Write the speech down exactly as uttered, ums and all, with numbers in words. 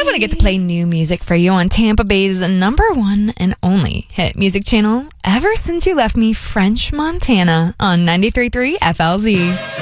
want to get to play new music for you on Tampa Bay's number one and only hit music channel ever since you left me, French Montana, on ninety-three point three F L Z.